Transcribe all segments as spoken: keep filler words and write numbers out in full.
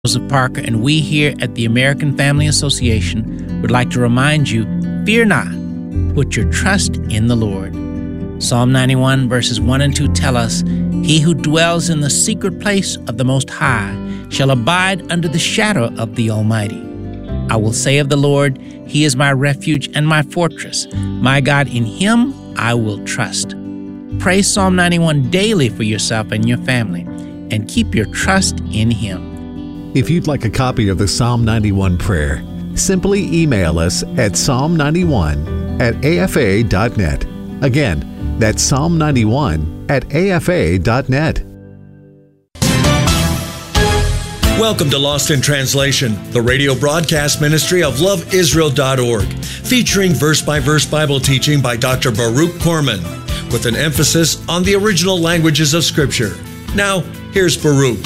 Joseph Parker, and we here at the American Family Association would like to remind you, fear not, put your trust in the Lord. Psalm ninety-one verses one and two tell us, he who dwells in the secret place of the Most High shall abide under the shadow of the Almighty. I will say of the Lord, he is my refuge and my fortress. My God, in him I will trust. Pray Psalm ninety-one daily for yourself and your family, and keep your trust in him. If you'd like a copy of the Psalm ninety-one prayer, simply email us at psalm ninety-one at a f a dot net. Again, that's psalm ninety-one at a f a dot net. Welcome to Lost in Translation, the radio broadcast ministry of love israel dot org, featuring verse-by-verse Bible teaching by Doctor Baruch Corman, with an emphasis on the original languages of Scripture. Now, here's Baruch.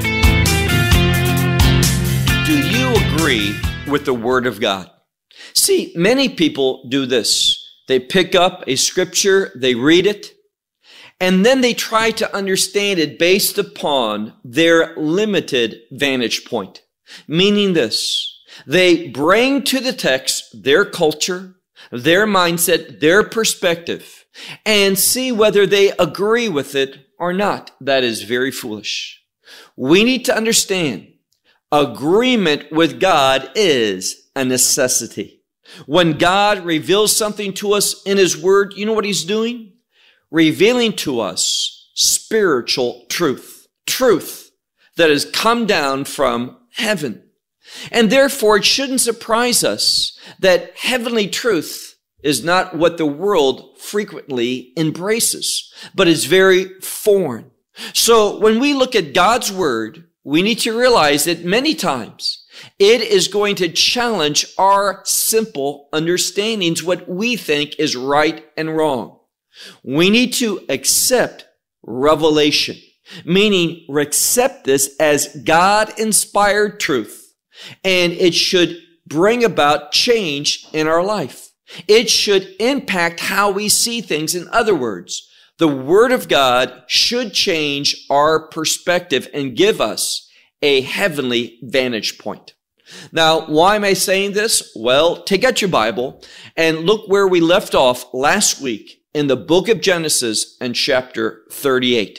Do you agree with the Word of God? See, many people do this. They pick up a scripture, they read it, and then they try to understand it based upon their limited vantage point. Meaning this, they bring to the text their culture, their mindset, their perspective, and see whether they agree with it or not. That is very foolish. We need to understand agreement with God is a necessity. When God reveals something to us in His Word, you know what He's doing? Revealing to us spiritual truth. Truth that has come down from heaven. And therefore, it shouldn't surprise us that heavenly truth is not what the world frequently embraces, but is very foreign. So when we look at God's Word, we need to realize that many times it is going to challenge our simple understandings, what we think is right and wrong. We need to accept revelation, meaning accept this as God-inspired truth, and it should bring about change in our life. It should impact how we see things. In other words, the Word of God should change our perspective and give us a heavenly vantage point. Now, why am I saying this? Well, take out your Bible and look where we left off last week in the book of Genesis and chapter thirty-eight.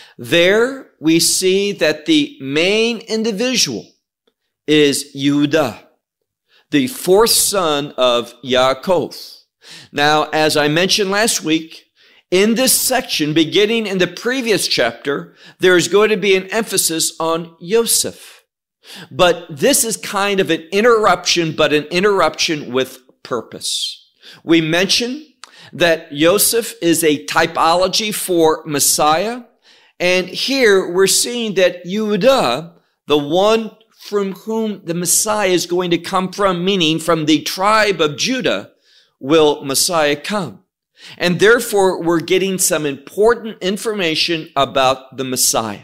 There we see that the main individual is Yehudah, the fourth son of Yaakov. Now, as I mentioned last week, in this section, beginning in the previous chapter, there is going to be an emphasis on Yosef. But this is kind of an interruption, but an interruption with purpose. We mentioned that Yosef is a typology for Messiah. And here we're seeing that Yehudah, the one from whom the Messiah is going to come from, meaning from the tribe of Judah, will Messiah come. And therefore, we're getting some important information about the Messiah.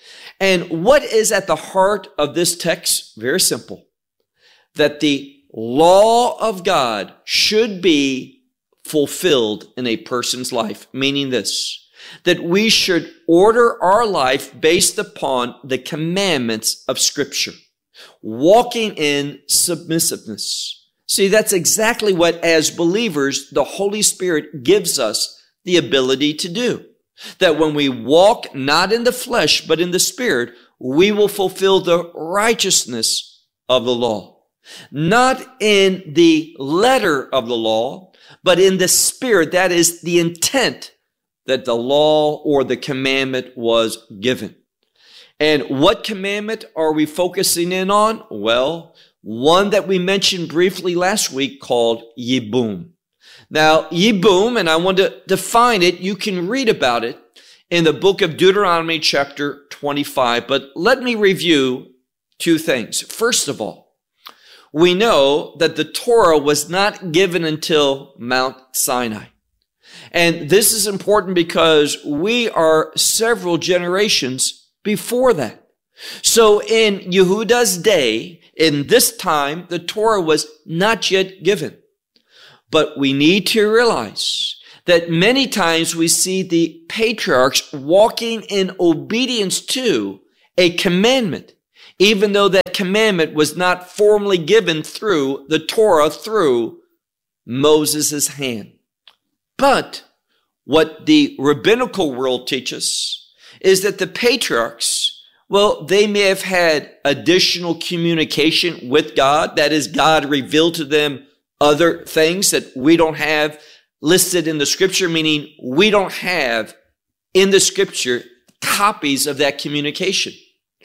And what is at the heart of this text? Very simple. That the law of God should be fulfilled in a person's life. Meaning this, that we should order our life based upon the commandments of Scripture. Walking in submissiveness. See, that's exactly what, as believers, the Holy Spirit gives us the ability to do. That when we walk not in the flesh, but in the Spirit, we will fulfill the righteousness of the law. Not in the letter of the law, but in the Spirit. That is the intent that the law or the commandment was given. And what commandment are we focusing in on? Well, one that we mentioned briefly last week called Yibum. Now, Yibum, and I want to define it, you can read about it in the book of Deuteronomy chapter twenty-five, but let me review two things. First of all, we know that the Torah was not given until Mount Sinai. And this is important because we are several generations before that. So in Yehudah's day, in this time, the Torah was not yet given. But we need to realize that many times we see the patriarchs walking in obedience to a commandment, even though that commandment was not formally given through the Torah, through Moses' hand. But what the rabbinical world teaches is that the patriarchs, well, they may have had additional communication with God. That is, God revealed to them other things that we don't have listed in the scripture, meaning we don't have in the scripture copies of that communication.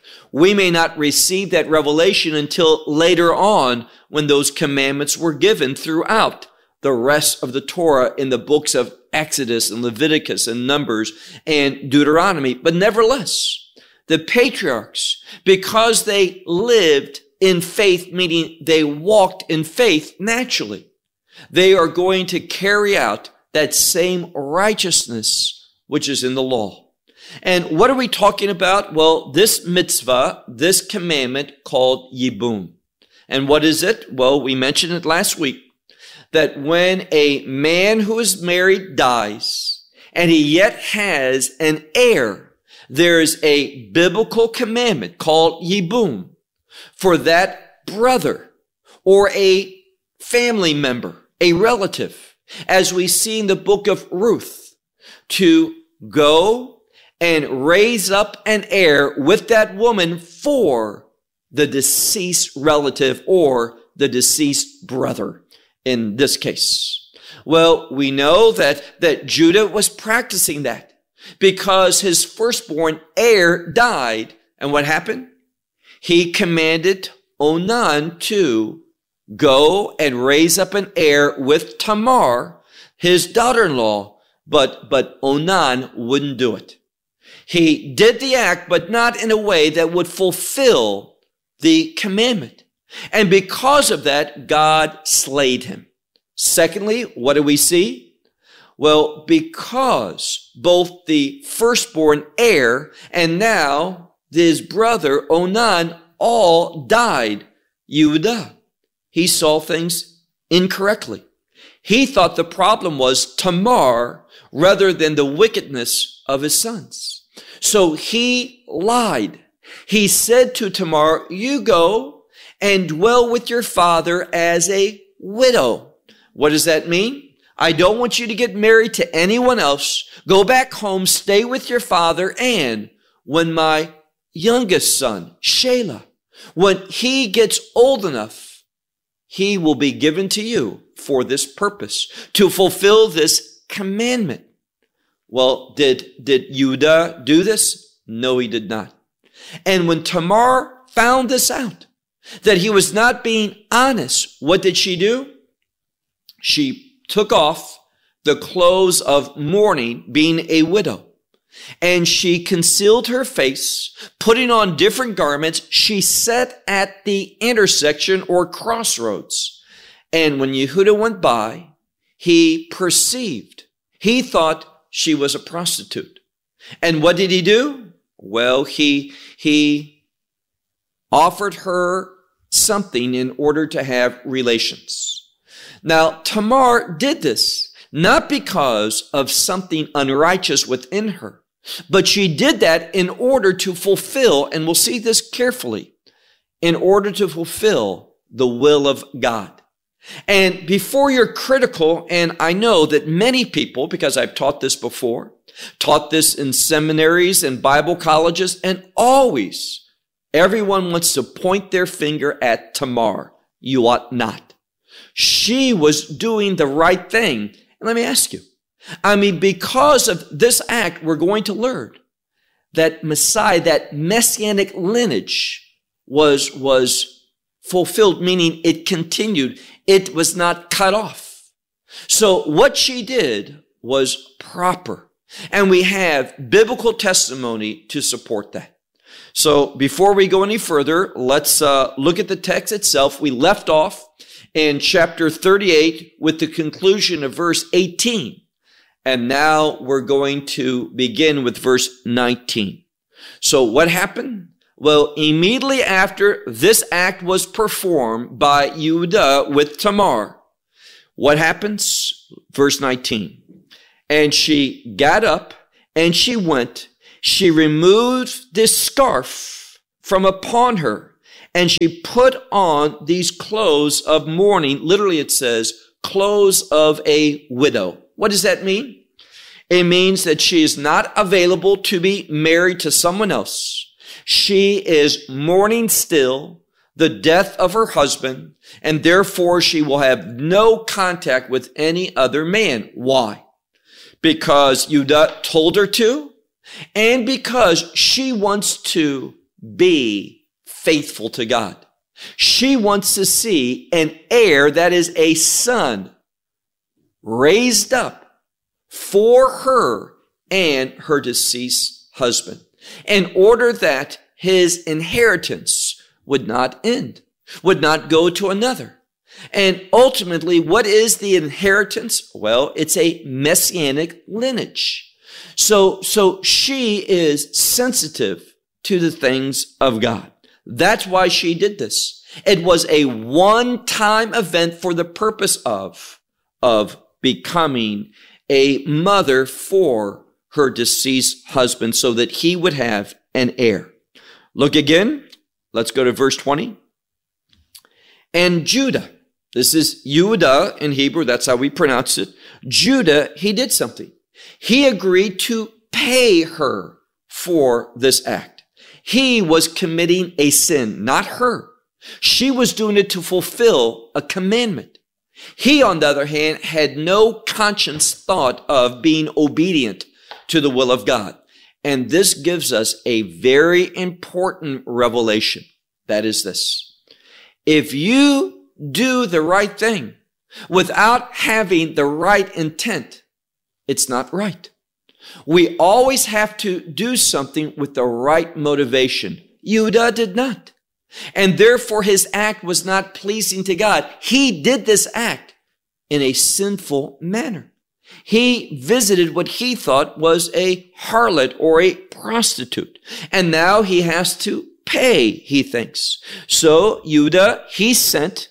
We may not receive that revelation until later on when those commandments were given throughout the rest of the Torah in the books of Exodus and Leviticus and Numbers and Deuteronomy. But nevertheless, the patriarchs, because they lived in faith, meaning they walked in faith naturally, they are going to carry out that same righteousness which is in the law. And what are we talking about? Well, this mitzvah, this commandment called Yibum. And what is it? Well, we mentioned it last week, that when a man who is married dies and he yet has an heir, there's a biblical commandment called Yibum for that brother or a family member, a relative, as we see in the book of Ruth, to go and raise up an heir with that woman for the deceased relative or the deceased brother in this case. Well, we know that, that Judah was practicing that because his firstborn heir died. And what happened? He commanded Onan to go and raise up an heir with Tamar, his daughter-in-law, but, but Onan wouldn't do it. He did the act, but not in a way that would fulfill the commandment. And because of that, God slayed him. Secondly, what do we see? Well, because both the firstborn heir and now his brother Onan all died, Yehudah, he saw things incorrectly. He thought the problem was Tamar rather than the wickedness of his sons. So he lied. He said to Tamar, you go and dwell with your father as a widow. What does that mean? I don't want you to get married to anyone else. Go back home, stay with your father, and when my youngest son, Shelah, when he gets old enough, he will be given to you for this purpose, to fulfill this commandment. Well, did, did Yehudah do this? No, he did not. And when Tamar found this out, that he was not being honest, what did she do? She took off the clothes of mourning, being a widow, and she concealed her face, putting on different garments. She sat at the intersection or crossroads. And when Yehudah went by, he perceived, he thought she was a prostitute. And what did he do? Well, he, he offered her something in order to have relations. Now, Tamar did this not because of something unrighteous within her, but she did that in order to fulfill, and we'll see this carefully, in order to fulfill the will of God. And before you're critical, and I know that many people, because I've taught this before, taught this in seminaries and Bible colleges, and always everyone wants to point their finger at Tamar. You ought not. She was doing the right thing. And let me ask you, I mean, because of this act, we're going to learn that Messiah, that messianic lineage was, was fulfilled, meaning it continued. It was not cut off. So what she did was proper. And we have biblical testimony to support that. So before we go any further, let's uh, look at the text itself. We left off in chapter thirty-eight with the conclusion of verse eighteen. And now we're going to begin with verse nineteen. So what happened? Well, immediately after this act was performed by Yehudah with Tamar, what happens? Verse nineteen. And she got up and she went. She removed this scarf from upon her, and she put on these clothes of mourning. Literally it says, clothes of a widow. What does that mean? It means that she is not available to be married to someone else. She is mourning still the death of her husband, and therefore she will have no contact with any other man. Why? Because Judah told her to, and because she wants to be faithful to God. She wants to see an heir, that is a son, raised up for her and her deceased husband, in order that his inheritance would not end, would not go to another. And ultimately, what is the inheritance? Well, it's a messianic lineage. So, so she is sensitive to the things of God. That's why she did this. It was a one-time event for the purpose of, of becoming a mother for her deceased husband so that he would have an heir. Look again. Let's go to verse twenty. And Judah, this is Yehudah in Hebrew, that's how we pronounce it. Judah, he did something. He agreed to pay her for this act. He was committing a sin, not her. She was doing it to fulfill a commandment. He, on the other hand, had no conscious thought of being obedient to the will of God. And this gives us a very important revelation. That is this. If you do the right thing without having the right intent, it's not right. We always have to do something with the right motivation. Judah did not. And therefore his act was not pleasing to God. He did this act in a sinful manner. He visited what he thought was a harlot or a prostitute. And now he has to pay, he thinks. So Judah, he sent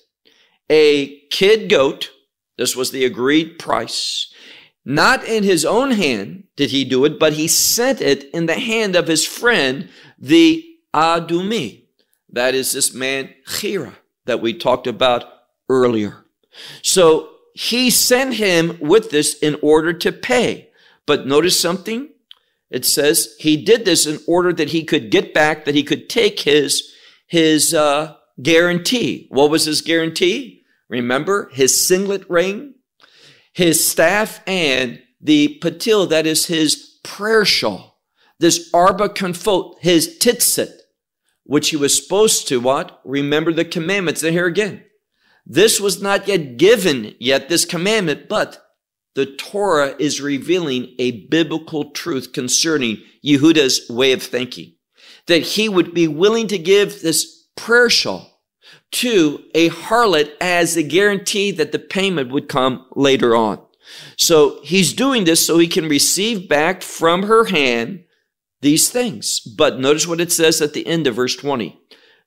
a kid goat. This was the agreed price. Not in his own hand did he do it, but he sent it in the hand of his friend, the Adummi. That is this man, Hira, that we talked about earlier. So he sent him with this in order to pay. But notice something. It says he did this in order that he could get back, that he could take his, his uh, guarantee. What was his guarantee? Remember, his signet ring, his staff, and the patil, that is his prayer shawl. This arba konfot, his tzitzit, which he was supposed to what? Remember the commandments. And here again, this was not yet given yet, this commandment, but the Torah is revealing a biblical truth concerning Yehudah's way of thinking, that he would be willing to give this prayer shawl to a harlot as a guarantee that the payment would come later on. So he's doing this so he can receive back from her hand these things. But notice what it says at the end of verse twenty.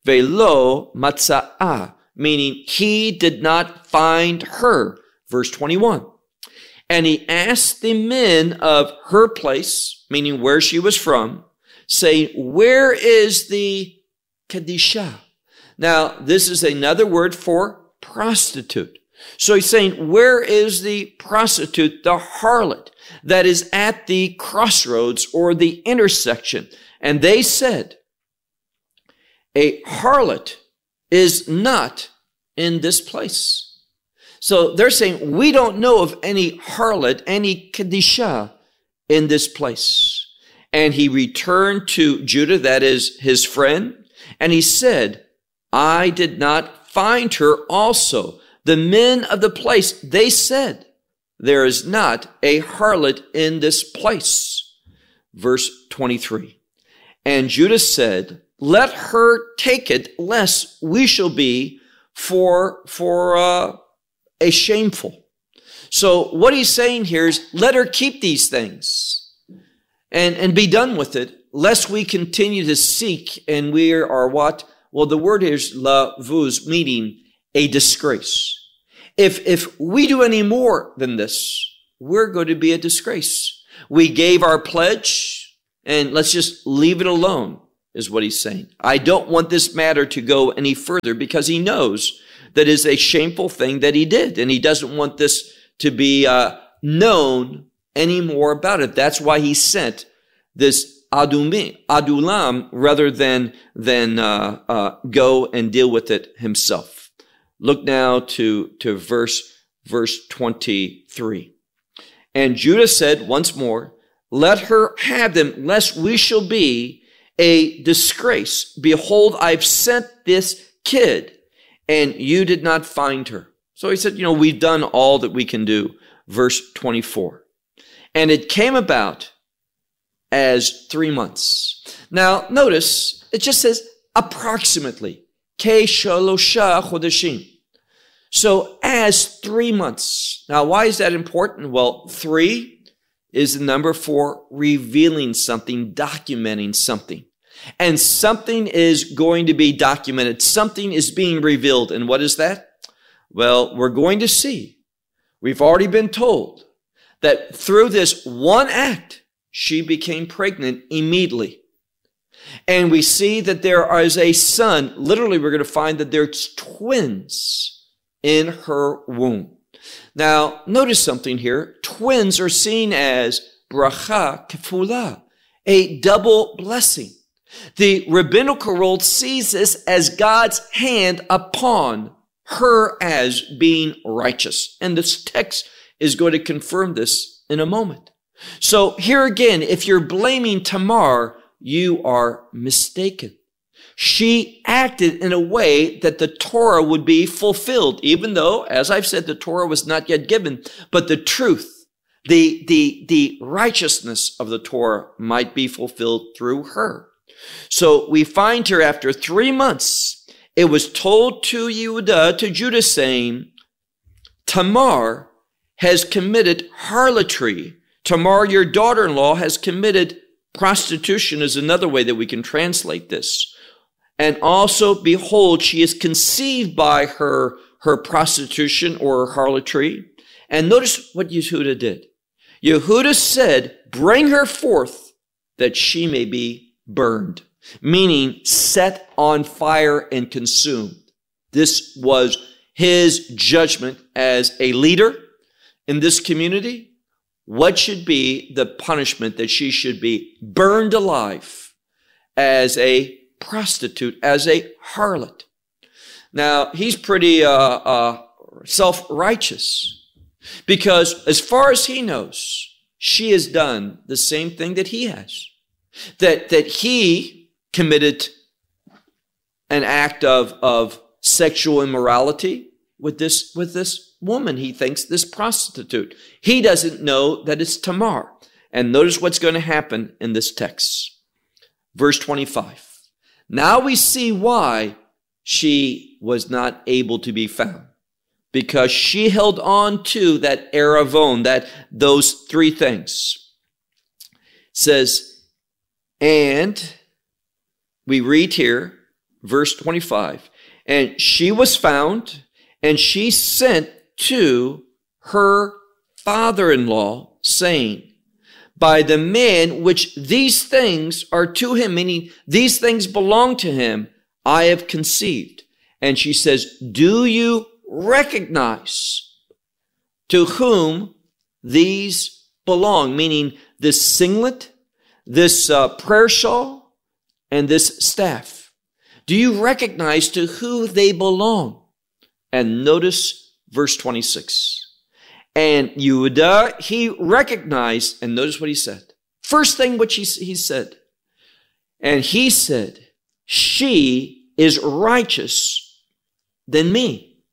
Velo matza'ah, meaning he did not find her. Verse twenty-one. And he asked the men of her place, meaning where she was from, saying, where is the Kadisha? Now, this is another word for prostitute. So he's saying, where is the prostitute, the harlot, that is at the crossroads or the intersection? And they said, a harlot is not in this place. So they're saying, we don't know of any harlot, any Kadisha in this place. And he returned to Judah, that is his friend, and he said, I did not find her also. The men of the place, they said, there is not a harlot in this place. Verse twenty-three. And Judah said, let her take it, lest we shall be for, for, uh, a shameful. So what he's saying here is, let her keep these things and, and be done with it, lest we continue to seek and we are what? Well, the word here is lavuz, meaning a disgrace. If, if we do any more than this, we're going to be a disgrace. We gave our pledge and let's just leave it alone. is what he's saying. I don't want this matter to go any further because he knows that is a shameful thing that he did. And he doesn't want this to be uh, known any more about it. That's why he sent this Adumi, Adulam rather than, than uh, uh, go and deal with it himself. Look now to, to verse, verse twenty-three. And Judah said once more, let her have them, lest we shall be a disgrace. Behold, I've sent this kid, and you did not find her. So he said, you know, we've done all that we can do. Verse twenty-four. And it came about as three months. Now, notice, it just says approximately. Ke shalosha chodeshim. So as three months. Now, why is that important? Well, three is the number for revealing something, documenting something. And something is going to be documented. Something is being revealed. And what is that? Well, we're going to see. We've already been told that through this one act, she became pregnant immediately. And we see that there is a son. Literally, we're going to find that there's twins in her womb. Now, notice something here. Twins are seen as bracha kefula, a double blessing. The rabbinical world sees this as God's hand upon her as being righteous. And this text is going to confirm this in a moment. So here again, if you're blaming Tamar, you are mistaken. She acted in a way that the Torah would be fulfilled, even though, as I've said, the Torah was not yet given, but the truth, the, the, the righteousness of the Torah might be fulfilled through her. So we find her after three months, it was told to Judah, to Judah saying, Tamar has committed harlotry. Tamar, your daughter-in-law, has committed prostitution is another way that we can translate this. And also, behold, she is conceived by her, her prostitution or her harlotry. And notice what Yehudah did. Yehudah said, bring her forth that she may be burned, meaning set on fire and consumed. This was his judgment as a leader in this community. What should be the punishment that she should be burned alive as a prostitute, as a harlot? Now, he's pretty uh, uh, self-righteous because as far as he knows, she has done the same thing that he has. That, that he committed an act of, of sexual immorality with this, with this woman. He thinks this prostitute. He doesn't know that it's Tamar. And notice what's going to happen in this text. Verse twenty-five. Now we see why she was not able to be found. Because she held on to that eravon, that those three things. It says, and we read here, verse twenty-five, and she was found, and she sent to her father-in-law, saying, by the man which these things are to him, meaning these things belong to him, I have conceived. And she says, do you recognize to whom these belong? Meaning this singlet, this uh, prayer shawl, and this staff. Do you recognize to who they belong? And notice verse twenty-six. And Yehudah, he recognized, and notice what he said. First thing which he, he said. And he said, she is righteous than me.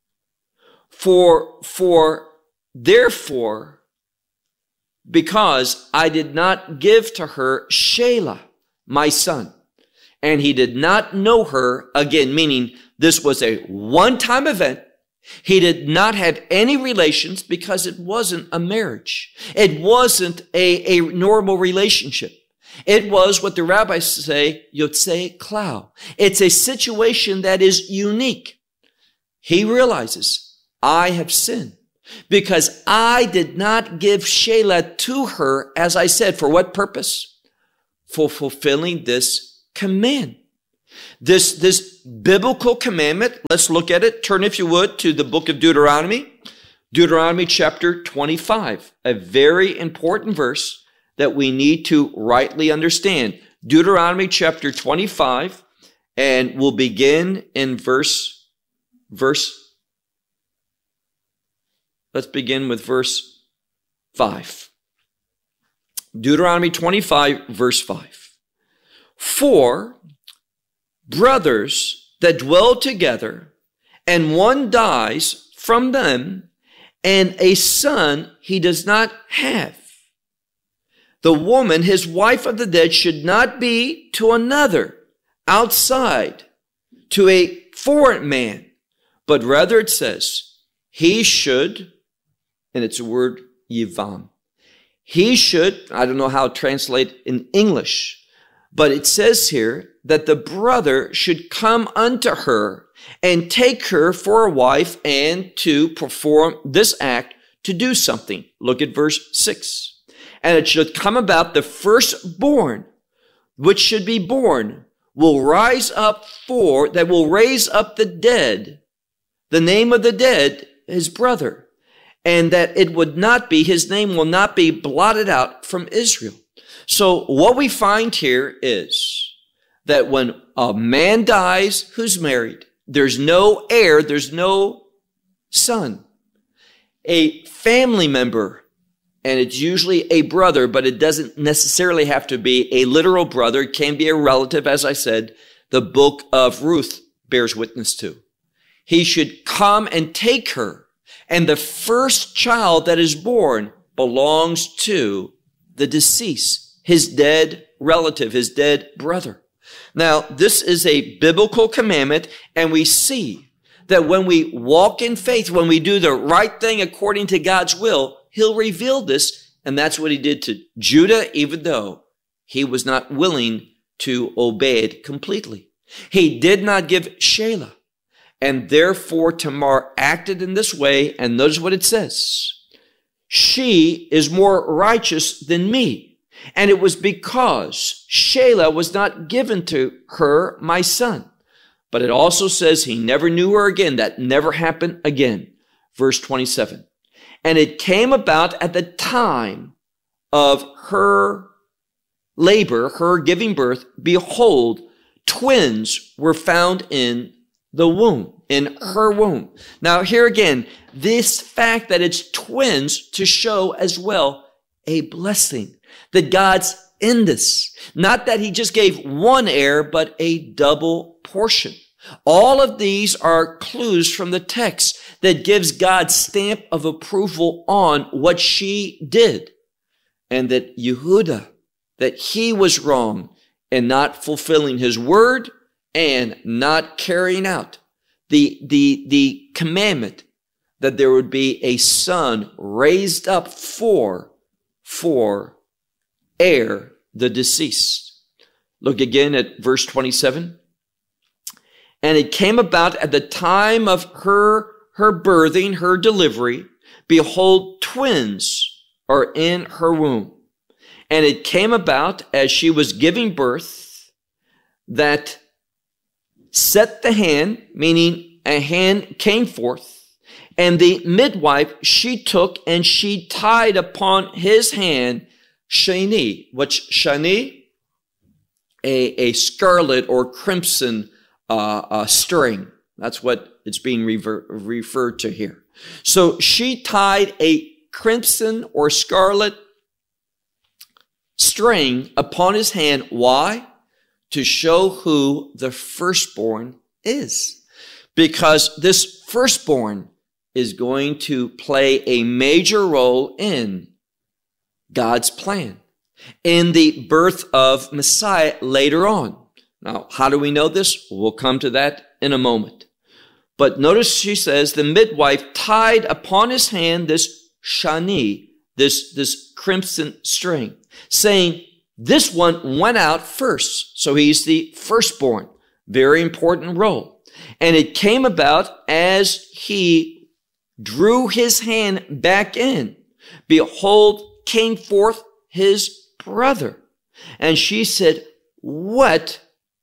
For, for, therefore, because I did not give to her Shelah, my son, and he did not know her again, meaning this was a one-time event. He did not have any relations because it wasn't a marriage. It wasn't a, a normal relationship. It was what the rabbis say, yotzei klau. It's a situation that is unique. He realizes, I have sinned because I did not give Shelah to her, as I said, for what purpose? For fulfilling this command. This, this biblical commandment, let's look at it. Turn, if you would, to the book of Deuteronomy. Deuteronomy chapter twenty-five, a very important verse that we need to rightly understand. Deuteronomy chapter twenty-five, and we'll begin in verse, verse, let's begin with verse five. Deuteronomy twenty-five, verse five. For brothers that dwell together, and one dies from them, and a son he does not have, the woman, his wife of the dead, should not be to another outside, to a foreign man, but rather it says, he should, and it's a word, yivam. He should, I don't know how to translate in English, but it says here that the brother should come unto her and take her for a wife and to perform this act to do something. Look at verse six. And it should come about the firstborn, which should be born, will rise up for, that will raise up the dead, the name of the dead, his brother, and that it would not be, his name will not be blotted out from Israel. So what we find here is that when a man dies who's married, there's no heir, there's no son. A family member, and it's usually a brother, but it doesn't necessarily have to be a literal brother. It can be a relative, as I said, the book of Ruth bears witness to. He should come and take her, and the first child that is born belongs to the deceased, his dead relative, his dead brother. Now, this is a biblical commandment, and we see that when we walk in faith, when we do the right thing according to God's will, he'll reveal this, and that's what he did to Judah, even though he was not willing to obey it completely. He did not give Shelah, and therefore Tamar acted in this way, and notice what it says. She is more righteous than me. And it was because Shelah was not given to her, my son. But it also says he never knew her again. That never happened again. Verse twenty-seven. And it came about at the time of her labor, her giving birth, behold, twins were found in the womb, in her womb. Now here again, this fact that it's twins to show as well a blessing. That God's in this. Not that he just gave one heir, but a double portion. All of these are clues from the text that gives God's stamp of approval on what she did. And that Yehudah, that he was wrong in not fulfilling his word and not carrying out the, the, the commandment that there would be a son raised up for, for heir, the deceased. Look again at verse twenty-seven. And it came about at the time of her, her birthing, her delivery, behold, twins are in her womb. And it came about as she was giving birth that set the hand, meaning a hand came forth, and the midwife she took and she tied upon his hand Shani. What's Shani? A, a scarlet or crimson uh, uh, string. That's what it's being rever- referred to here. So she tied a crimson or scarlet string upon his hand. Why? To show who the firstborn is. Because this firstborn is going to play a major role in God's plan, in the birth of Messiah later on. Now, how do we know this? We'll come to that in a moment. But notice she says, the midwife tied upon his hand this shani, this, this crimson string, saying, this one went out first. So he's the firstborn. Very important role. And it came about as he drew his hand back in. Behold, came forth his brother. And she said, what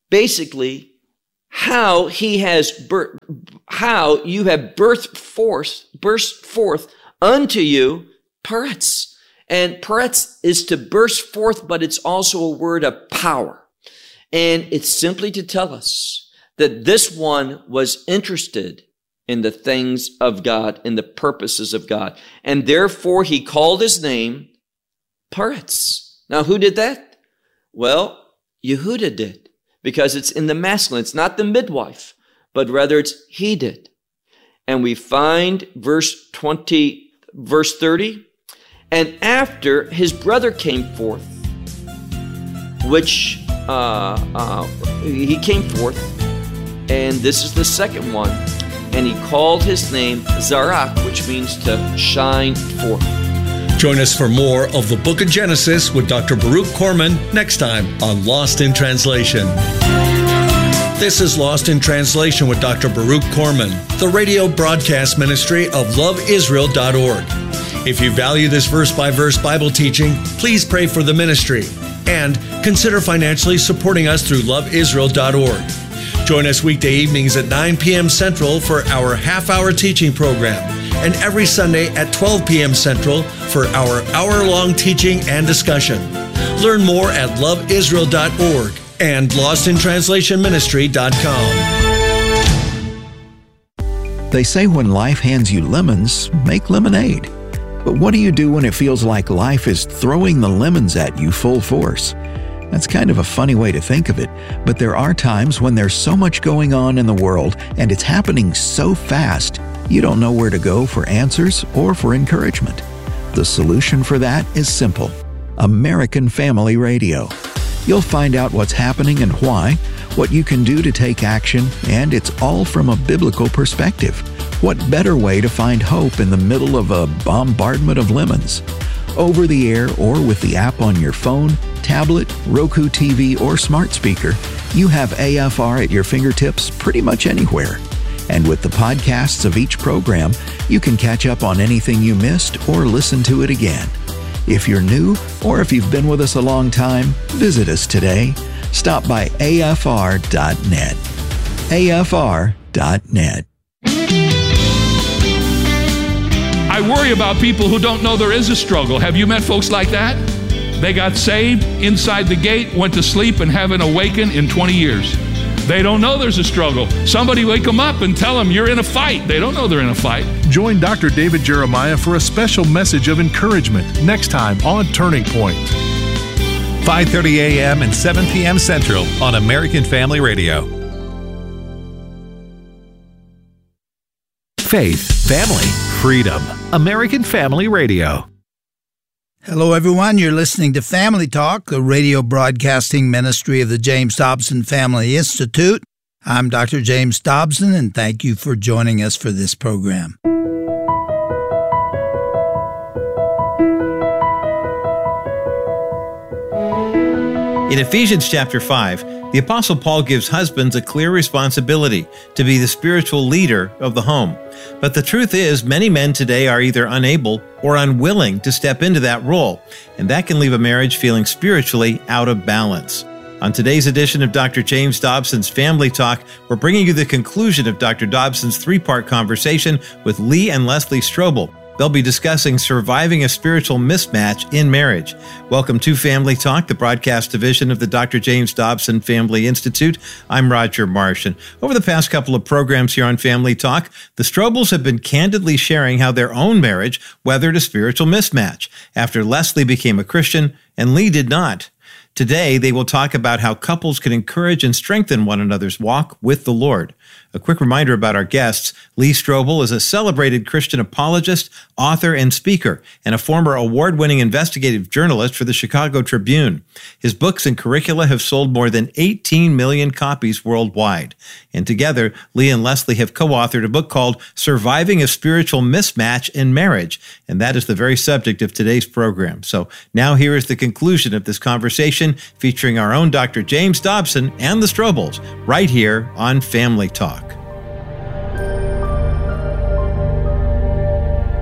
basically how he has bir- how you have birthed forth, burst forth unto you peretz. And peretz is to burst forth, but it's also a word of power. And it's simply to tell us that this one was interested in the things of God, in the purposes of God. And therefore he called his name Peretz. Now who did that? Well, Yehuda did, because it's in the masculine. It's not the midwife, but rather it's he did. And we find verse twenty, verse thirty, and after his brother came forth, which uh, uh, he came forth, and this is the second one, and he called his name Zarak, which means to shine forth. Join us for more of the Book of Genesis with Doctor Baruch Korman next time on Lost in Translation. This is Lost in Translation with Doctor Baruch Korman, the radio broadcast ministry of love israel dot org. If you value this verse-by-verse Bible teaching, please pray for the ministry and consider financially supporting us through love israel dot org. Join us weekday evenings at nine p.m. Central for our half-hour teaching program, and every Sunday at twelve p.m. Central for our hour-long teaching and discussion. Learn more at love israel dot org and lost in translation ministry dot com. They say when life hands you lemons, make lemonade. But what do you do when it feels like life is throwing the lemons at you full force? That's kind of a funny way to think of it, but there are times when there's so much going on in the world and it's happening so fast, you don't know where to go for answers or for encouragement. The solution for that is simple: American Family Radio. You'll find out what's happening and why, what you can do to take action, and it's all from a biblical perspective. What better way to find hope in the middle of a bombardment of lemons? Over the air or with the app on your phone, tablet, Roku T V, or smart speaker, you have A F R at your fingertips pretty much anywhere. And with the podcasts of each program, you can catch up on anything you missed or listen to it again. If you're new or if you've been with us a long time, visit us today. Stop by A F R dot net. A F R dot net. I worry about people who don't know there is a struggle. Have you met folks like that? They got saved inside the gate, went to sleep, and haven't awakened in twenty years. They don't know there's a struggle. Somebody wake them up and tell them you're in a fight. They don't know they're in a fight. Join Doctor David Jeremiah for a special message of encouragement next time on Turning Point. five thirty a.m. and seven p.m. Central on American Family Radio. Faith, family, freedom. American Family Radio. Hello, everyone. You're listening to Family Talk, the radio broadcasting ministry of the James Dobson Family Institute. I'm Doctor James Dobson, and thank you for joining us for this program. In Ephesians chapter five, the Apostle Paul gives husbands a clear responsibility to be the spiritual leader of the home. But the truth is, many men today are either unable or unwilling to step into that role, and that can leave a marriage feeling spiritually out of balance. On today's edition of Doctor James Dobson's Family Talk, we're bringing you the conclusion of Doctor Dobson's three-part conversation with Lee and Leslie Strobel. They'll be discussing surviving a spiritual mismatch in marriage. Welcome to Family Talk, the broadcast division of the Doctor James Dobson Family Institute. I'm Roger Marsh, and over the past couple of programs here on Family Talk, the Strobels have been candidly sharing how their own marriage weathered a spiritual mismatch after Leslie became a Christian and Lee did not. Today, they will talk about how couples can encourage and strengthen one another's walk with the Lord. A quick reminder about our guests. Lee Strobel is a celebrated Christian apologist, author, and speaker, and a former award-winning investigative journalist for the Chicago Tribune. His books and curricula have sold more than eighteen million copies worldwide. And together, Lee and Leslie have co-authored a book called Surviving a Spiritual Mismatch in Marriage, and that is the very subject of today's program. So now here is the conclusion of this conversation featuring our own Doctor James Dobson and the Strobels, right here on Family Talk.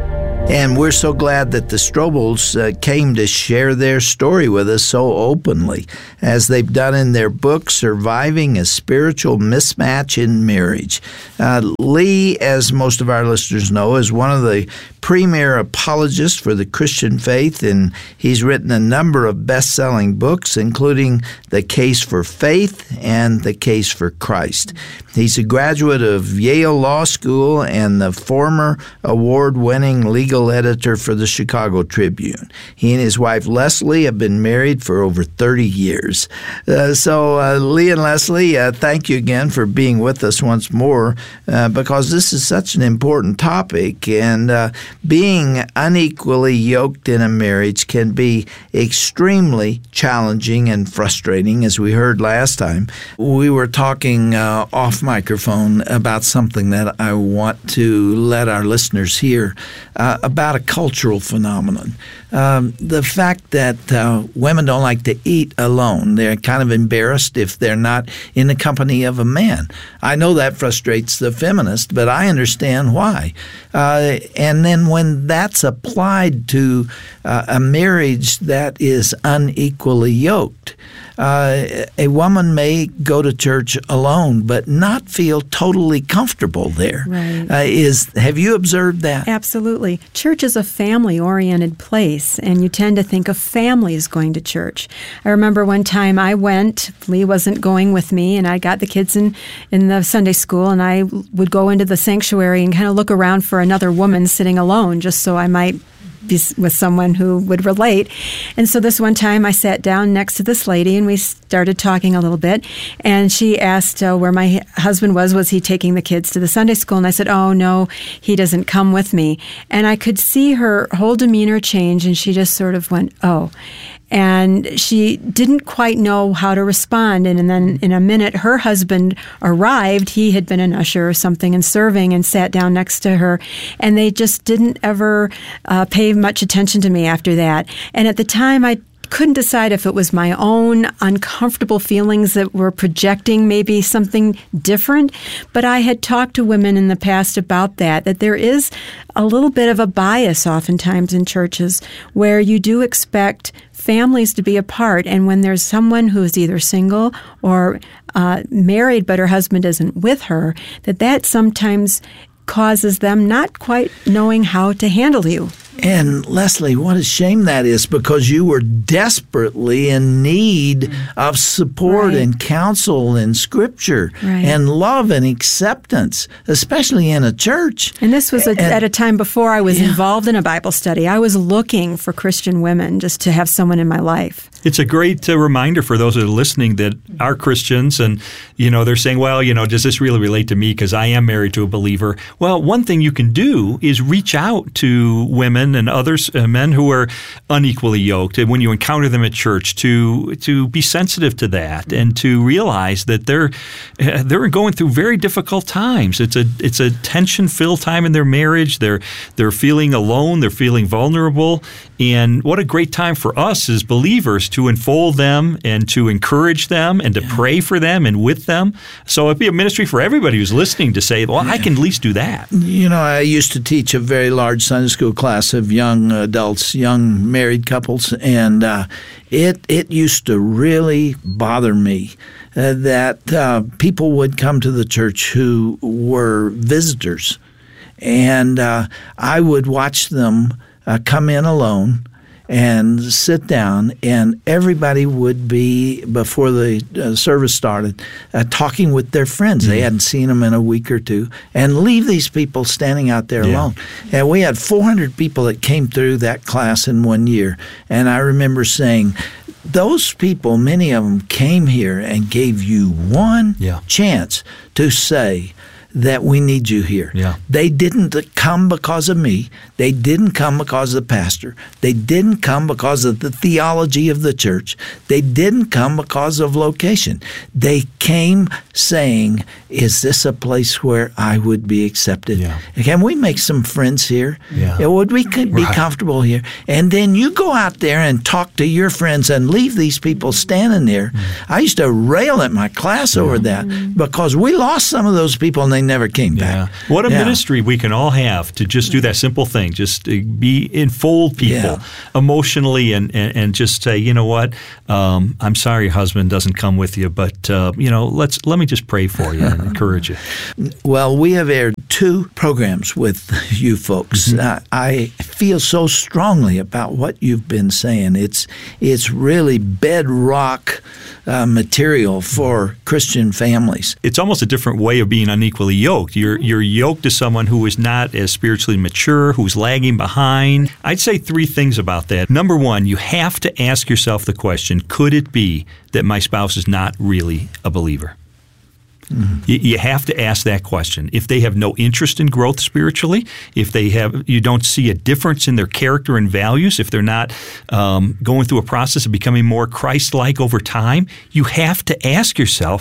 And we're so glad that the Strobels uh, came to share their story with us so openly, as they've done in their book, Surviving a Spiritual Mismatch in Marriage. Uh, Lee, as most of our listeners know, is one of the premier apologists for the Christian faith, and he's written a number of best-selling books, including The Case for Faith and The Case for Christ. He's a graduate of Yale Law School and the former award-winning legal editor for the Chicago Tribune. He and his wife Leslie have been married for over thirty years. Uh, so uh, Lee and Leslie, uh, thank you again for being with us once more, uh, because this is such an important topic, and uh, being unequally yoked in a marriage can be extremely challenging and frustrating. As we heard last time, we were talking uh, off microphone about something that I want to let our listeners hear uh, about a cultural phenomenon. Um, the fact that uh, women don't like to eat alone. They're kind of embarrassed if they're not in the company of a man. I know that frustrates the feminist, but I understand why. Uh, and then when that's applied to uh, a marriage that is unequally yoked, Uh, a woman may go to church alone but not feel totally comfortable there. Right. Uh, is have you observed that? Absolutely. Church is a family-oriented place, and you tend to think of families going to church. I remember one time I went, Lee wasn't going with me, and I got the kids in, in the Sunday school, and I would go into the sanctuary and kind of look around for another woman sitting alone just so I might be with someone who would relate. And so this one time I sat down next to this lady and we started talking a little bit, and she asked uh, where my husband was. Was he taking the kids to the Sunday school? And I said, oh, no, he doesn't come with me. And I could see her whole demeanor change, and she just sort of went, oh. And she didn't quite know how to respond. And, and then in a minute, her husband arrived. He had been an usher or something and serving, and sat down next to her. And they just didn't ever uh, pay much attention to me after that. And at the time, I couldn't decide if it was my own uncomfortable feelings that were projecting maybe something different. But I had talked to women in the past about that, that there is a little bit of a bias oftentimes in churches where you do expect families to be apart. And when there's someone who is either single or uh, married but her husband isn't with her, that that sometimes causes them not quite knowing how to handle you. And Leslie, what a shame that is, because you were desperately in need of support Right. and counsel and scripture Right. and love and acceptance, especially in a church. And this was a, And- at a time before I was Yeah. involved in a Bible study. I was looking for Christian women just to have someone in my life. It's a great uh, reminder for those that are listening that are Christians, and you know they're saying, well, you know, does this really relate to me because I am married to a believer? Well, one thing you can do is reach out to women and others, uh, men who are unequally yoked, and when you encounter them at church, to to be sensitive to that and to realize that they're uh, they're going through very difficult times. It's a it's a tension-filled time in their marriage. They're they're feeling alone. They're feeling vulnerable. And what a great time for us as believers to enfold them and to encourage them and to yeah. pray for them and with them. So it'd be a ministry for everybody who's listening to say, well, yeah. I can at least do that. You know, I used to teach a very large Sunday school class of young adults, young married couples, and uh, it it used to really bother me uh, that uh, people would come to the church who were visitors, and uh, I would watch them uh, come in alone and sit down, and everybody would be, before the uh, service started, uh, talking with their friends. Mm-hmm. They hadn't seen them in a week or two, and leave these people standing out there yeah. alone. And we had four hundred people that came through that class in one year, and I remember saying, those people, many of them came here and gave you one yeah. chance to say that we need you here. Yeah. They didn't come because of me. They didn't come because of the pastor. They didn't come because of the theology of the church. They didn't come because of location. They came saying, is this a place where I would be accepted? Yeah. Can we make some friends here? Yeah. Would we be right. comfortable here? And then you go out there and talk to your friends and leave these people standing there. Mm. I used to rail at my class yeah. over that because we lost some of those people, and they never came back. Yeah. What a yeah. ministry we can all have to just do that simple thing, just to be enfold people Yeah. emotionally and, and, and just say, you know what, um, I'm sorry your husband doesn't come with you, but uh, you know, let's let me just pray for you and encourage you. Well, we have aired two programs with you folks. Mm-hmm. Uh, I feel so strongly about what you've been saying. It's it's really bedrock uh, material for Christian families. It's almost a different way of being unequally yoked. You're you're yoked to someone who is not as spiritually mature, who's lagging behind. I'd say three things about that. Number one, you have to ask yourself the question, could it be that my spouse is not really a believer? Mm-hmm. You, you have to ask that question. If they have no interest in growth spiritually, if they have, you don't see a difference in their character and values, if they're not um, going through a process of becoming more Christ-like over time, you have to ask yourself,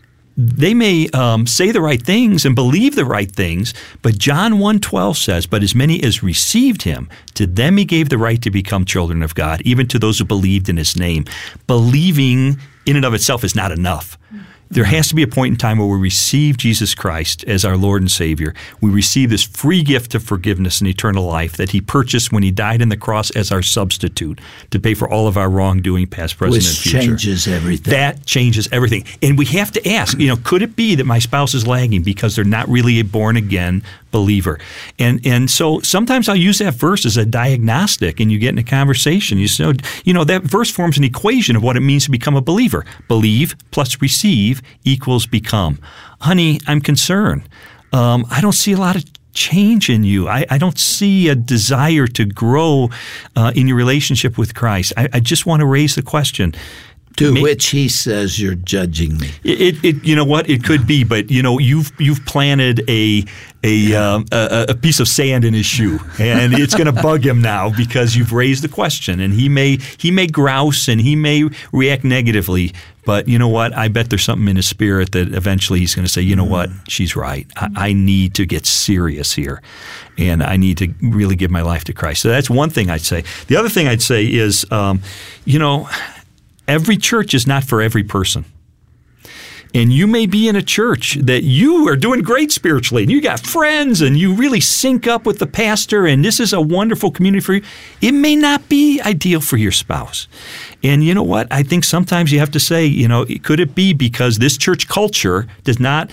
they may um, say the right things and believe the right things, but John one twelve says, but as many as received him, to them he gave the right to become children of God, even to those who believed in his name. Believing in and of itself is not enough. There has to be a point in time where we receive Jesus Christ as our Lord and Savior. We receive this free gift of forgiveness and eternal life that he purchased when he died on the cross as our substitute to pay for all of our wrongdoing, past, present, Which and future. Which changes everything. That changes everything. And we have to ask, you know, could it be that my spouse is lagging because they're not really a born-again believer? And and so sometimes I'll use that verse as a diagnostic, and you get in a conversation. You say, you know, that verse forms an equation of what it means to become a believer. Believe plus receive equals become. Honey, I'm concerned. Um, I don't see a lot of change in you. I, I don't see a desire to grow uh, in your relationship with Christ. I, I just want to raise the question. To May- which he says, you're judging me. It, it, it, you know what? It could be, but you know, you've you've planted a a um, a, a piece of sand in his shoe, and it's going to bug him now because you've raised the question, and he may he may grouse and he may react negatively. But you know what? I bet there's something in his spirit that eventually he's going to say, you know what? She's right. I, I need to get serious here, and I need to really give my life to Christ. So that's one thing I'd say. The other thing I'd say is, um, you know. Every church is not for every person. And you may be in a church that you are doing great spiritually, and you got friends, and you really sync up with the pastor, and this is a wonderful community for you. It may not be ideal for your spouse. And you know what? I think sometimes you have to say, you know, could it be because this church culture does not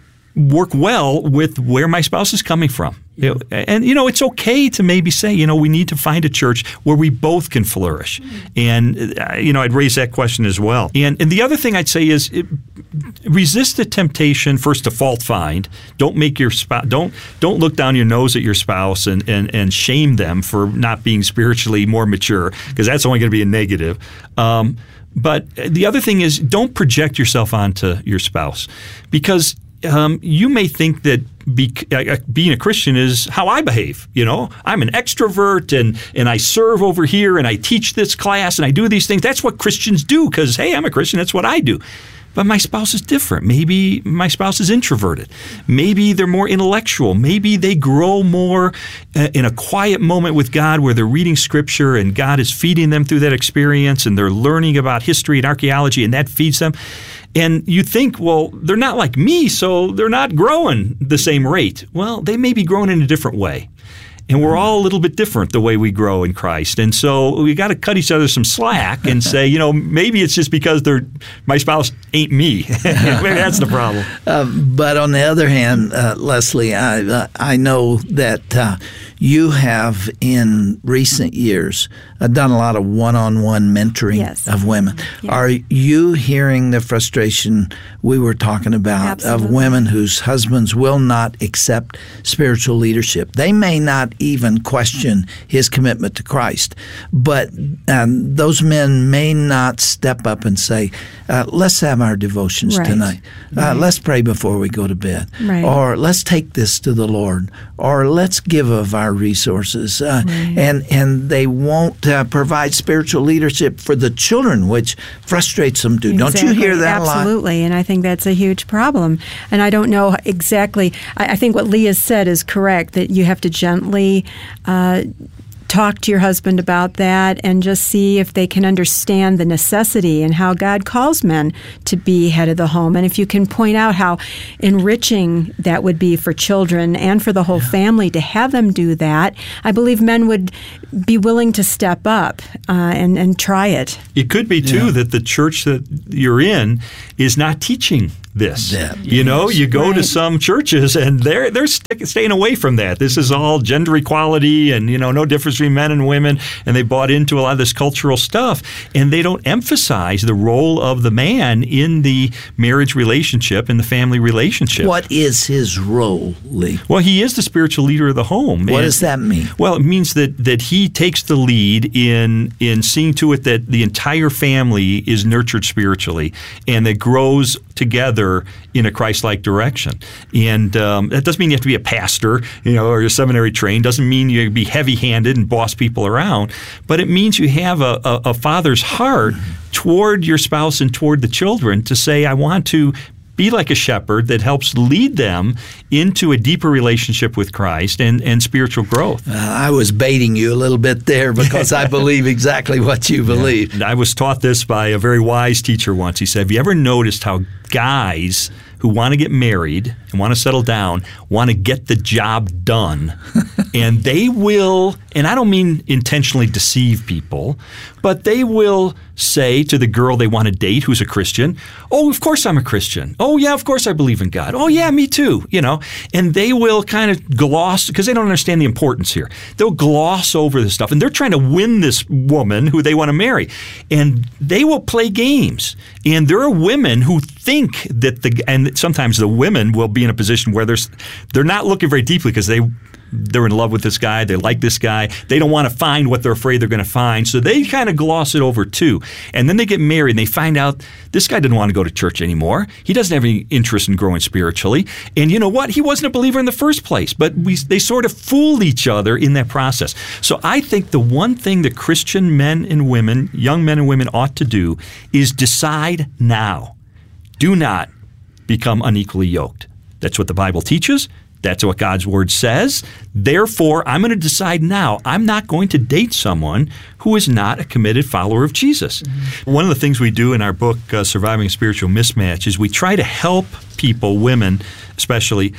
work well with where my spouse is coming from? You know, and, you know, it's okay to maybe say, you know, we need to find a church where we both can flourish. And, uh, you know, I'd raise that question as well. And, and the other thing I'd say is it, resist the temptation, first, to fault find. Don't make your spouse, don't don't look down your nose at your spouse and, and, and shame them for not being spiritually more mature, because that's only going to be a negative. Um, but the other thing is, don't project yourself onto your spouse, because Um, you may think that be, uh, being a Christian is how I behave. You know, I'm an extrovert and, and I serve over here and I teach this class and I do these things. That's what Christians do because, hey, I'm a Christian. That's what I do. But my spouse is different. Maybe my spouse is introverted. Maybe they're more intellectual. Maybe they grow more uh, in a quiet moment with God where they're reading Scripture and God is feeding them through that experience and they're learning about history and archaeology and that feeds them. And you think, well, they're not like me, so they're not growing the same rate. Well, they may be growing in a different way. And we're all a little bit different the way we grow in Christ. And so we got to cut each other some slack and say, you know, maybe it's just because they're my spouse ain't me. Maybe that's the problem. Uh, but on the other hand, uh, Leslie, I, uh, I know that uh, you have in recent years uh, done a lot of one-on-one mentoring yes. of women. Yes. Are you hearing the frustration we were talking about Absolutely. of women whose husbands will not accept spiritual leadership? They may not even question his commitment to Christ, but um, those men may not step up and say, uh, let's have our devotions right. tonight. Uh, right. Let's pray before we go to bed. Right. Or let's take this to the Lord. Or let's give of our resources. Uh, right. and, and they won't uh, provide spiritual leadership for the children, which frustrates them too. Exactly. Don't you hear that Absolutely. a lot? Absolutely, and I think that's a huge problem. And I don't know exactly. I, I think what Leah said is correct, that you have to gently uh, talk to your husband about that and just see if they can understand the necessity and how God calls men to be head of the home. And if you can point out how enriching that would be for children and for the whole yeah. family to have them do that, I believe men would be willing to step up uh, and, and try it. It could be, too, yeah. that the church that you're in is not teaching this. That, you yes. know, you go right. to some churches and they're they're st- staying away from that. This is all gender equality and, you know, no difference between men and women, and they bought into a lot of this cultural stuff, and they don't emphasize the role of the man in the marriage relationship and the family relationship. What is his role, Lee? Well, he is the spiritual leader of the home. What and, does that mean? Well, it means that that he takes the lead in in seeing to it that the entire family is nurtured spiritually and that grows together in a Christ-like direction. And um, that doesn't mean you have to be a pastor, you know, or you're seminary trained. Doesn't mean you be heavy-handed and boss people around. But it means you have a, a, a father's heart toward your spouse and toward the children to say, I want to be like a shepherd that helps lead them into a deeper relationship with Christ and, and spiritual growth. Uh, I was baiting you a little bit there because I believe exactly what you believe. Yeah. I was taught this by a very wise teacher once. He said, have you ever noticed how guys who want to get married and want to settle down want to get the job done? And they will, and I don't mean intentionally deceive people, but they will say to the girl they want to date who's a Christian, oh, of course I'm a Christian. Oh, yeah, of course I believe in God. Oh, yeah, me too, you know. And they will kind of gloss, because they don't understand the importance here. They'll gloss over this stuff, and they're trying to win this woman who they want to marry. And they will play games. And there are women who think that the, and sometimes the women will be in a position where they're, they're not looking very deeply because they they're in love with this guy, they like this guy, they don't want to find what they're afraid they're going to find, so they kind of gloss it over too. And then they get married and they find out this guy didn't want to go to church anymore, he doesn't have any interest in growing spiritually, and you know what, he wasn't a believer in the first place, but we they sort of fool each other in that process. So I think the one thing that Christian men and women, young men and women ought to do is decide now. Do not become unequally yoked. That's what the Bible teaches. That's what God's Word says. Therefore, I'm going to decide now I'm not going to date someone who is not a committed follower of Jesus. Mm-hmm. One of the things we do in our book, uh, Surviving a Spiritual Mismatch, is we try to help people, women especially,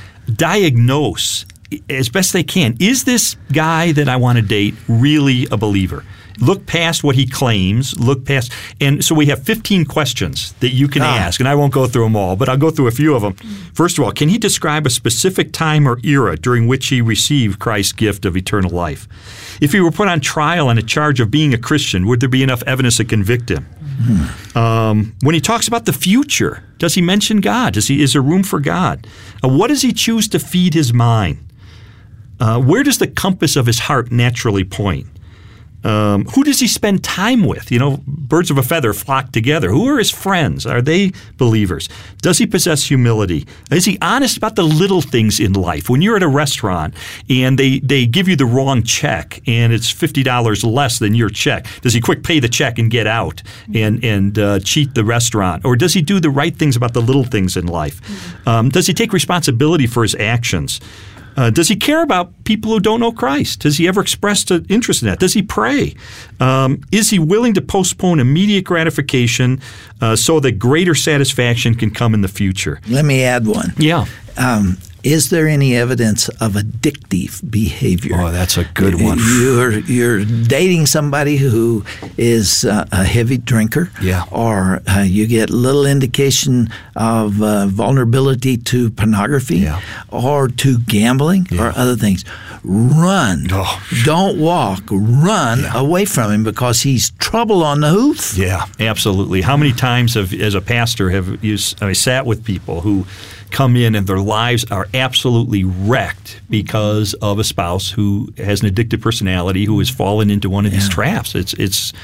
diagnose as best they can. Is this guy that I want to date really a believer? Look past what he claims, look past, and so we have fifteen questions that you can ah. ask, and I won't go through them all, but I'll go through a few of them. First of all, can he describe a specific time or era during which he received Christ's gift of eternal life? If he were put on trial on a charge of being a Christian, would there be enough evidence to convict him? Hmm. Um, when he talks about the future, does he mention God? Does he, is there room for God? Uh, what does he choose to feed his mind? Uh, where does the compass of his heart naturally point? Um, who does he spend time with? You know, birds of a feather flock together. Who are his friends? Are they believers? Does he possess humility? Is he honest about the little things in life? When you're at a restaurant and they, they give you the wrong check and it's fifty dollars less than your check, does he quick pay the check and get out and, and uh, cheat the restaurant? Or does he do the right things about the little things in life? Um, does he take responsibility for his actions? Uh, does he care about people who don't know Christ? Has he ever expressed an interest in that? Does he pray? Um, is he willing to postpone immediate gratification uh, so that greater satisfaction can come in the future? Let me add one. Yeah. Um, is there any evidence of addictive behavior? Oh, that's a good one. You're you're dating somebody who is uh, a heavy drinker, yeah, or uh, you get little indication of uh, vulnerability to pornography, yeah, or to gambling, yeah, or other things. Run. Oh. Don't walk. Run yeah. away from him because he's trouble on the hoof. Yeah, absolutely. How many times have, as a pastor, have you I sat with people who come in and their lives are absolutely wrecked because of a spouse who has an addictive personality who has fallen into one of yeah. these traps. It's it's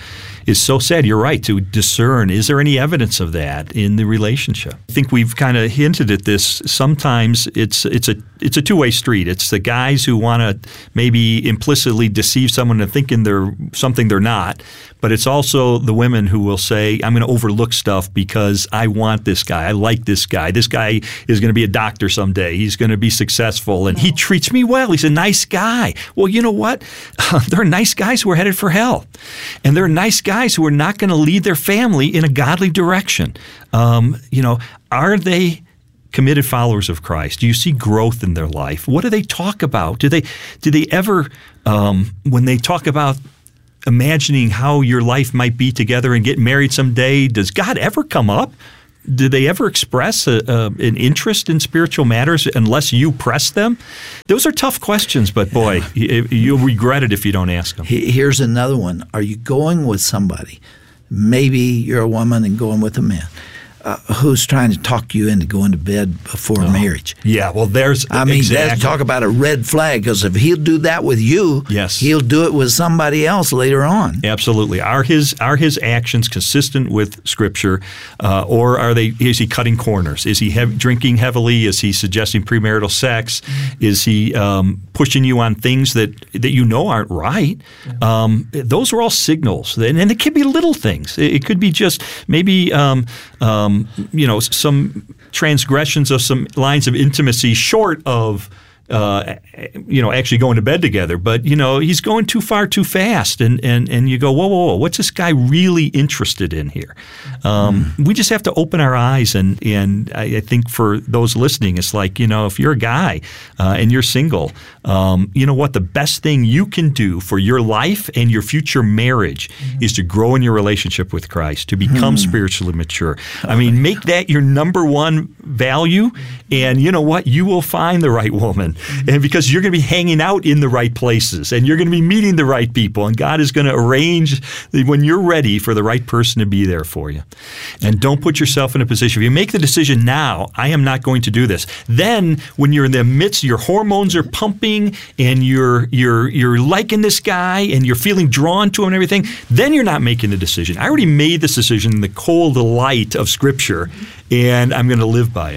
is so sad. You're right, to discern, is there any evidence of that in the relationship? I think we've kind of hinted at this. Sometimes it's it's a it's a two-way street. It's the guys who want to maybe implicitly deceive someone into thinking they're something they're not, but it's also the women who will say, I'm going to overlook stuff because I want this guy. I like this guy. This guy is going to be a doctor someday. He's going to be successful, and he treats me well. He's a nice guy. Well, you know what? There are nice guys who are headed for hell, and there are nice guys who are not going to lead their family in a godly direction. Um, you know, are they committed followers of Christ? Do you see growth in their life? What do they talk about? Do they do they ever, um, when they talk about imagining how your life might be together and get married someday, does God ever come up? Do they ever express a, a, an interest in spiritual matters unless you press them? Those are tough questions, but boy, yeah. you, you'll regret it if you don't ask them. Here's another one. Are you going with somebody? Maybe you're a woman and going with a man. Uh, who's trying to talk you into going to bed before oh. marriage? Yeah, well, there's I mean, exactly. that's talk about a red flag, because if he'll do that with you, yes. he'll do it with somebody else later on. Absolutely. Are his are his actions consistent with Scripture, uh, or are they? Is he cutting corners? Is he hev- drinking heavily? Is he suggesting premarital sex? Is he um, pushing you on things that, that you know aren't right? Um, those are all signals, and, and it could be little things. It, it could be just maybe. Um, um, you know, some transgressions of some lines of intimacy short of, uh, you know, actually going to bed together. But, you know, he's going too far too fast. And, and, and you go, whoa, whoa, whoa, what's this guy really interested in here? Um, mm. We just have to open our eyes. And, and I, I think for those listening, it's like, you know, if you're a guy uh, and you're single, um, you know what? The best thing you can do for your life and your future marriage mm. is to grow in your relationship with Christ, to become mm. spiritually mature. I mean, make that your number one value. And you know what? You will find the right woman. And because you're going to be hanging out in the right places and you're going to be meeting the right people, and God is going to arrange when you're ready for the right person to be there for you. And don't put yourself in a position, if you make the decision now, I am not going to do this. Then when you're in the midst, your hormones are pumping and you're you're you're liking this guy and you're feeling drawn to him and everything, then you're not making the decision. I already made this decision in the cold light of Scripture, and I'm going to live by it.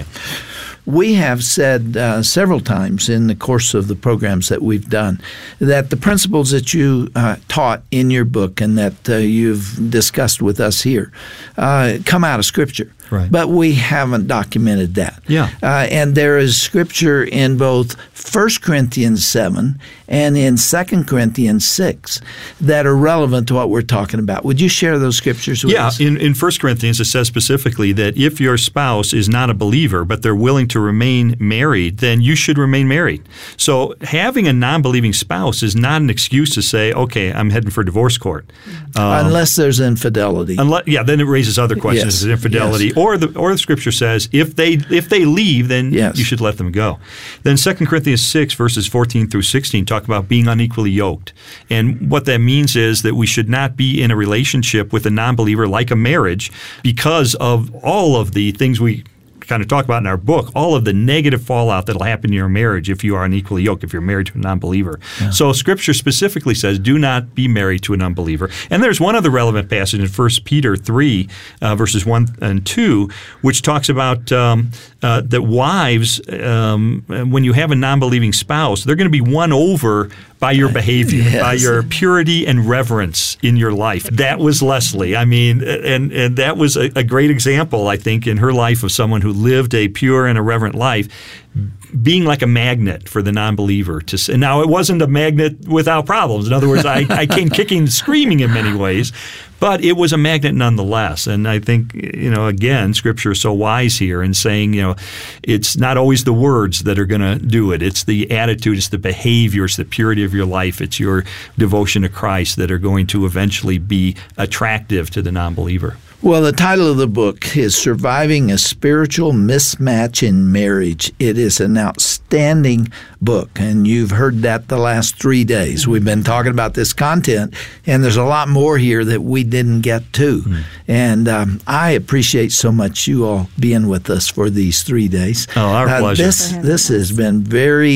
We have said uh, several times in the course of the programs that we've done that the principles that you uh, taught in your book and that uh, you've discussed with us here uh, come out of Scripture. Right. But we haven't documented that. Yeah. Uh, and there is Scripture in both First Corinthians seven and in Second Corinthians six that are relevant to what we're talking about. Would you share those Scriptures with yeah, us? Yeah, in, in First Corinthians it says specifically that if your spouse is not a believer but they're willing to remain married, then you should remain married. So having a non-believing spouse is not an excuse to say, okay, I'm heading for divorce court. Um, unless there's infidelity. Unless, yeah, then it raises other questions. Yes. Is infidelity. Yes. Or the or the Scripture says if they if they leave, then yes. you should let them go. Then Second Corinthians six, verses fourteen through sixteen talk about being unequally yoked. And what that means is that we should not be in a relationship with a non-believer like a marriage because of all of the things we kind of talk about in our book, all of the negative fallout that will happen in your marriage if you are unequally yoked, if you're married to a non-believer. Yeah. So Scripture specifically says, do not be married to an unbeliever. And there's one other relevant passage in First Peter three, uh, verses one and two, which talks about um, uh, that wives, um, when you have a non-believing spouse, they're going to be won over by your behavior, yes. by your purity and reverence in your life. That was Leslie. I mean, and, and that was a, a great example, I think, in her life of someone who lived a pure and a reverent life, being like a magnet for the non-believer. To, and now it wasn't a magnet without problems. In other words, I, I came kicking and screaming in many ways, but it was a magnet nonetheless. And I think, you know, again, Scripture is so wise here in saying, you know, it's not always the words that are going to do it. It's the attitude, it's the behavior, it's the purity of your life, it's your devotion to Christ that are going to eventually be attractive to the non-believer. Well, the title of the book is Surviving a Spiritual Mismatch in Marriage. It is an outstanding book, and you've heard that the last three days. We've been talking about this content, and there's a lot more here that we didn't get to. Mm. And um, I appreciate so much you all being with us for these three days. Oh, our uh, pleasure. This, this has been very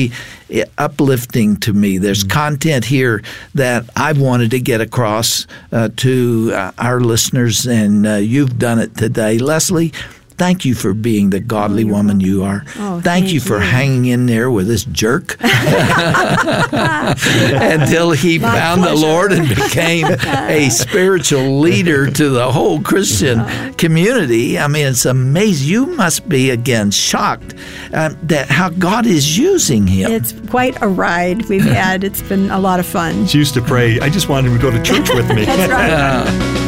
uplifting to me. There's content here that I've wanted to get across uh, to uh, our listeners, and uh, you've done it today. Leslie, thank you for being the godly oh, woman you are. Oh, thank, thank you for you. hanging in there with this jerk until he My found pleasure. the Lord and became a spiritual leader to the whole Christian community. I mean, it's amazing. You must be, again, shocked uh, that how God is using him. It's quite a ride we've had. It's been a lot of fun. She used to pray, I just wanted him to go to church with me. That's right.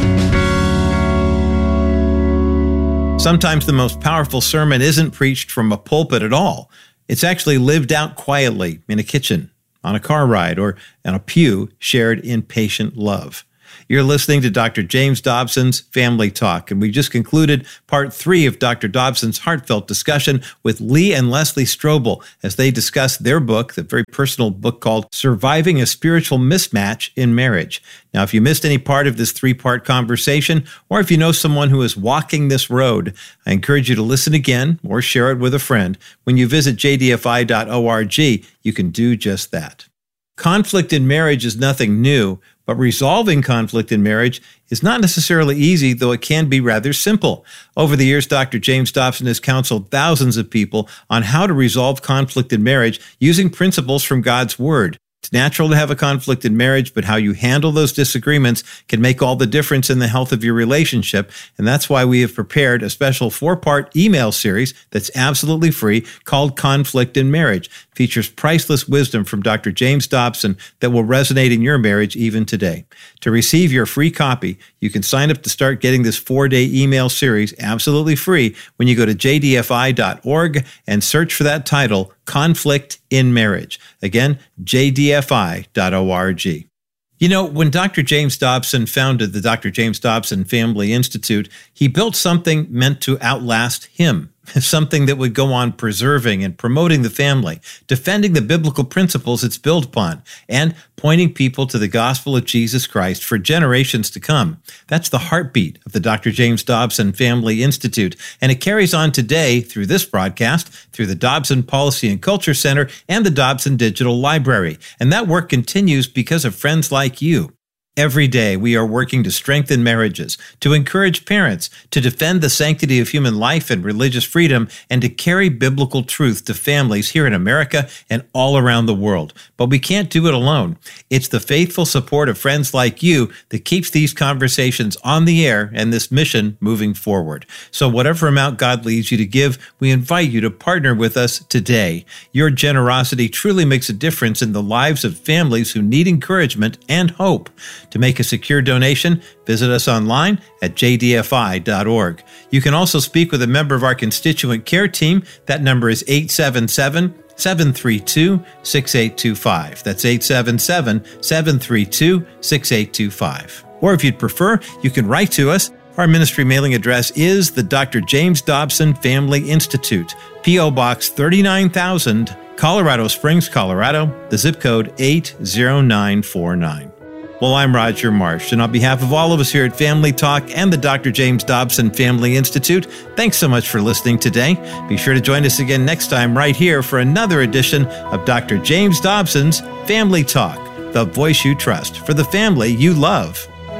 Sometimes the most powerful sermon isn't preached from a pulpit at all. It's actually lived out quietly in a kitchen, on a car ride, or on a pew shared in patient love. You're listening to Doctor James Dobson's Family Talk, and we just concluded part three of Doctor Dobson's heartfelt discussion with Lee and Leslie Strobel as they discuss their book, the very personal book called Surviving a Spiritual Mismatch in Marriage. Now, if you missed any part of this three-part conversation, or if you know someone who is walking this road, I encourage you to listen again or share it with a friend. When you visit j d f i dot org, you can do just that. Conflict in marriage is nothing new, but resolving conflict in marriage is not necessarily easy, though it can be rather simple. Over the years, Doctor James Dobson has counseled thousands of people on how to resolve conflict in marriage using principles from God's Word. It's natural to have a conflict in marriage, but how you handle those disagreements can make all the difference in the health of your relationship. And that's why we have prepared a special four-part email series that's absolutely free called Conflict in Marriage. It features priceless wisdom from Doctor James Dobson that will resonate in your marriage even today. To receive your free copy, you can sign up to start getting this four-day email series absolutely free when you go to j d f i dot org and search for that title, Conflict in Marriage. Again, j d f i dot org. You know, when Doctor James Dobson founded the Doctor James Dobson Family Institute, he built something meant to outlast him, something that would go on preserving and promoting the family, defending the biblical principles it's built upon, and pointing people to the gospel of Jesus Christ for generations to come. That's the heartbeat of the Doctor James Dobson Family Institute, and it carries on today through this broadcast, through the Dobson Policy and Culture Center and the Dobson Digital Library. And that work continues because of friends like you. Every day, we are working to strengthen marriages, to encourage parents, to defend the sanctity of human life and religious freedom, and to carry biblical truth to families here in America and all around the world. But we can't do it alone. It's the faithful support of friends like you that keeps these conversations on the air and this mission moving forward. So whatever amount God leads you to give, we invite you to partner with us today. Your generosity truly makes a difference in the lives of families who need encouragement and hope. To make a secure donation, visit us online at j d f i dot org. You can also speak with a member of our constituent care team. That number is eight seven seven, seven three two, six eight two five. That's eight seven seven, seven three two, six eight two five. Or if you'd prefer, you can write to us. Our ministry mailing address is the Doctor James Dobson Family Institute, P O Box thirty-nine thousand, Colorado Springs, Colorado, the zip code eight zero nine four nine. Well, I'm Roger Marsh, and on behalf of all of us here at Family Talk and the Doctor James Dobson Family Institute, thanks so much for listening today. Be sure to join us again next time right here for another edition of Doctor James Dobson's Family Talk, the voice you trust for the family you love.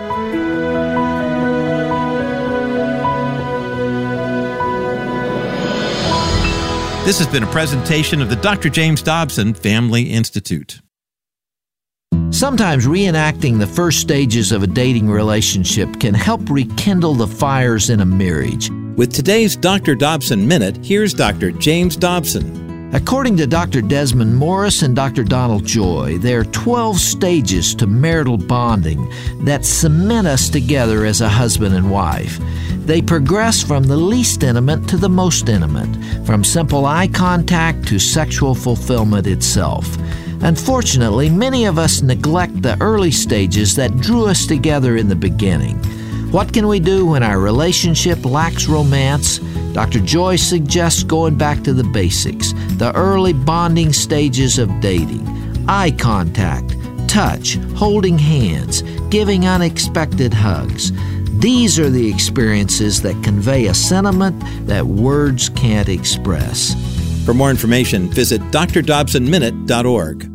This has been a presentation of the Doctor James Dobson Family Institute. Sometimes reenacting the first stages of a dating relationship can help rekindle the fires in a marriage. With today's Doctor Dobson Minute, here's Doctor James Dobson. According to Doctor Desmond Morris and Doctor Donald Joy, there are twelve stages to marital bonding that cement us together as a husband and wife. They progress from the least intimate to the most intimate, from simple eye contact to sexual fulfillment itself. Unfortunately, many of us neglect the early stages that drew us together in the beginning. What can we do when our relationship lacks romance? Doctor Joy suggests going back to the basics, the early bonding stages of dating. Eye contact, touch, holding hands, giving unexpected hugs. These are the experiences that convey a sentiment that words can't express. For more information, visit d r dobson minute dot org.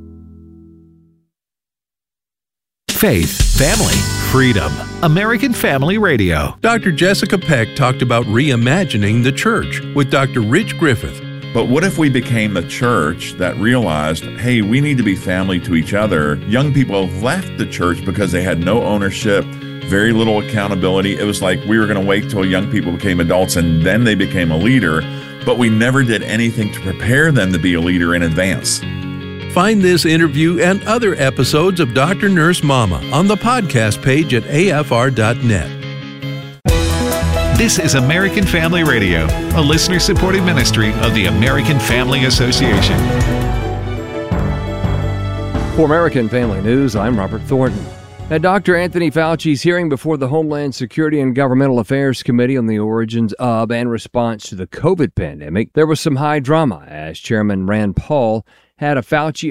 Faith, family, freedom. American Family Radio. Doctor Jessica Peck talked about reimagining the church with Doctor Rich Griffith. But what if we became a church that realized, hey, we need to be family to each other? Young people left the church because they had no ownership, very little accountability. It was like we were going to wait till young people became adults and then they became a leader, but we never did anything to prepare them to be a leader in advance. Find this interview and other episodes of Doctor Nurse Mama on the podcast page at A F R dot net. This is American Family Radio, a listener-supported ministry of the American Family Association. For American Family News, I'm Robert Thornton. At Doctor Anthony Fauci's hearing before the Homeland Security and Governmental Affairs Committee on the origins of and response to the COVID pandemic, there was some high drama as Chairman Rand Paul had a Fauci